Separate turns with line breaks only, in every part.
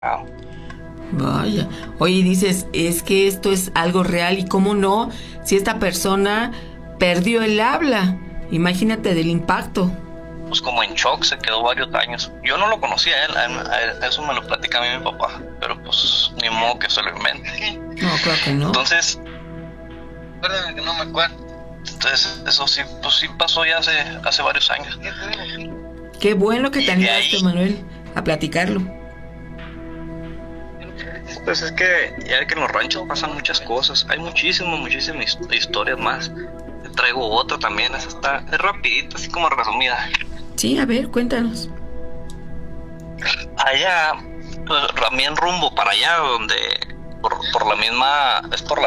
Vaya. Oye, dices, es que esto es algo real y cómo no, si esta persona perdió el habla, imagínate del impacto.
Pues como en shock, se quedó varios años. Yo no lo conocía a él, eso me lo platica a mí mi papá, pero pues ni modo que se lo invente.
No, claro que no.
Entonces, espérame que no me acuerdo. Entonces, eso sí, pues sí pasó ya hace varios años.
Qué bueno que
Y
te
de
animaste,
ahí-
Manuel, a platicarlo.
Pues es que ya ve que en los ranchos pasan muchas cosas. Hay muchísimas historias más. Te traigo otra también, es rapidita, así como resumida.
Sí, a ver, cuéntanos.
Allá, pues también rumbo para allá, donde por la misma,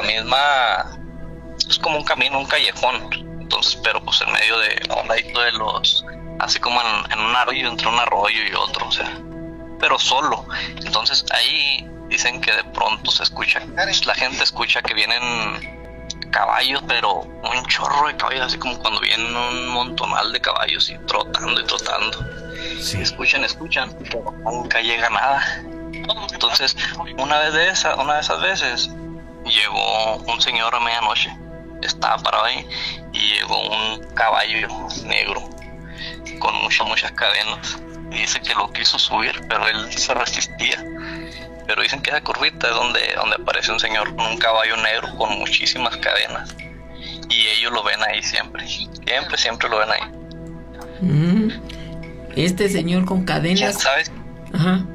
es como un camino, un callejón. Entonces, pero pues en medio de, a un ladito de los, así como en un arroyo, entre un arroyo y otro, o sea, pero solo. Entonces ahí dicen que de pronto se escucha, la gente escucha que vienen caballos, pero un chorro de caballos, así como cuando vienen un montonal de caballos y trotando y trotando.
Sí.
Escuchan, pero nunca llega nada. Entonces, una de esas veces, llegó un señor a medianoche, estaba parado ahí, y llegó un caballo negro con muchas cadenas. Y dice que lo quiso subir, pero él se resistía. Pero dicen que esa curvita es donde aparece un señor con un caballo negro con muchísimas cadenas. Y ellos lo ven ahí siempre lo ven ahí.
Este señor con cadenas.
¿Sabes?
Ajá.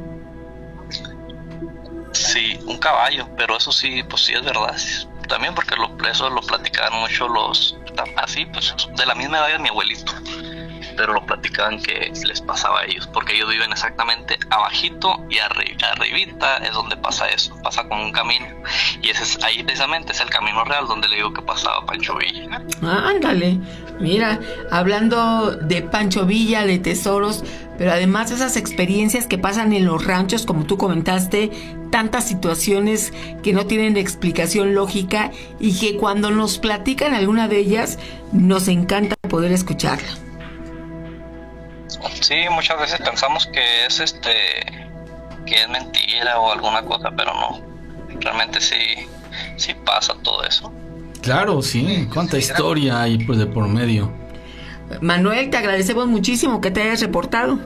Sí, un caballo, pero eso sí, pues sí es verdad. También porque eso lo platicaban mucho así, pues de la misma edad de mi abuelito. Pero lo platicaban que les pasaba a ellos, porque ellos viven exactamente abajito y arribita es donde pasa eso, pasa como un camino. Y ahí precisamente es el camino real donde le digo que pasaba Pancho Villa.
Ándale, mira, hablando de Pancho Villa, de tesoros, pero además esas experiencias que pasan en los ranchos, como tú comentaste, tantas situaciones que no tienen explicación lógica y que cuando nos platican alguna de ellas, nos encanta poder escucharla.
Sí, muchas veces pensamos que es que es mentira o alguna cosa, pero no. Realmente sí pasa todo eso.
Claro, sí. ¿Cuánta historia hay pues de por medio?
Manuel, te agradecemos muchísimo que te hayas reportado.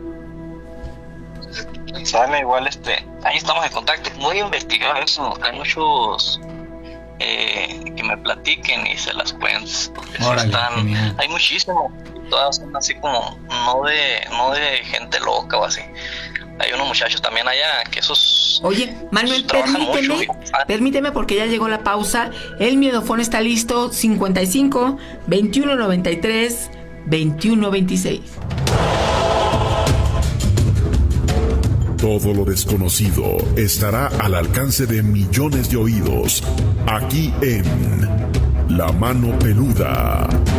Sale igual, ahí estamos en contacto. Voy a investigar eso. Hay muchos que me platiquen y se las cuentes. Porque
Órale, genial.
hay muchísimos. Todas son así como no de gente loca o así. Hay unos muchachos también allá que esos...
Oye, Manuel, permíteme porque ya llegó la pausa. El miedofón está listo. 55 21 93 21 26.
Todo lo desconocido estará al alcance de millones de oídos, aquí en La Mano Peluda.